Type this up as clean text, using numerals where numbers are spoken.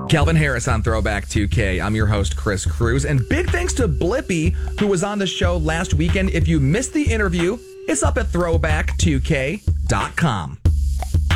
Calvin Harris on Throwback 2K. I'm your host, Chris Cruz. And big thanks to Blippi, who was on the show last weekend. If you missed the interview, it's up at throwback2k.com.